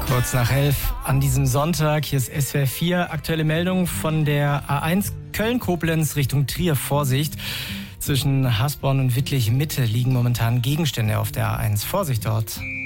Kurz nach 11 an diesem Sonntag. Hier ist SWR 4. Aktuelle Meldung von der A1 Köln-Koblenz Richtung Trier. Vorsicht. Zwischen Hasborn und Wittlich Mitte liegen momentan Gegenstände auf der A1. Vorsicht dort.